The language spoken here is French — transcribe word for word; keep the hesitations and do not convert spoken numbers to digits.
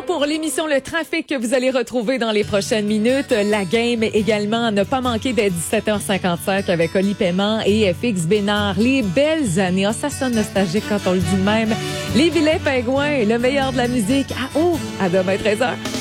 pour l'émission Le Trafic que vous allez retrouver dans les prochaines minutes. La game également, ne pas manquer dès dix-sept heures cinquante-cinq avec Oli Paiement et F X Bénard. Les belles années. Ah, ça sonne nostalgique quand on le dit de même. Les vilains pingouins, le meilleur de la musique. Ah oh, à demain treize heures.